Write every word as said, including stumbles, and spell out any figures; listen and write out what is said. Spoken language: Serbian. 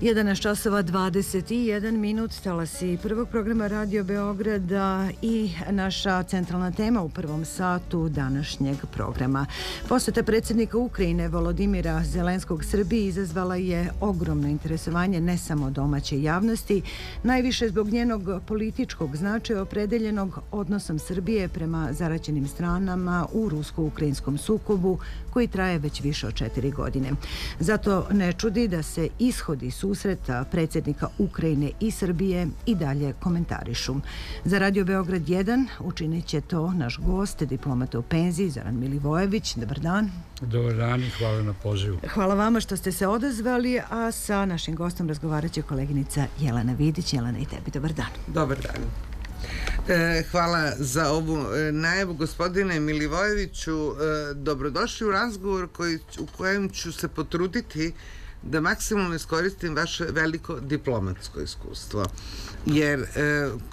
jedanaest časova dvadeset jedan minut, talasi prvog programa Radio Beograda i naša centralna tema u prvom satu današnjeg programa. Poseta predsjednika Ukrajine Volodimira Zelenskog Srbiji izazvala je ogromno interesovanje ne samo domaće javnosti, najviše zbog njenog političkog značaja opredeljenog odnosom Srbije prema zaraćenim stranama u rusko-ukrajinskom sukobu koji traje već više od četiri godine. Zato ne čudi da se ishodi susreta predsjednika Ukrajine i Srbije i dalje komentarišu. Za Radio Beograd jedan učinit će to naš gost, diplomata u penziji, Zoran Milivojević. Dobar dan. Dobar dan i hvala na pozivu. Hvala vama što ste se odazvali, a sa našim gostom razgovarat će koleginica Jelena Vidić. Jelena, i tebi dobar dan. Dobar dan. E, hvala za ovu e, najavu, gospodine Milivojeviću. E, dobrodošli u razgovor koji, u kojem ću se potruditi da maksimalno iskoristim vaše veliko diplomatsko iskustvo. Jer, e,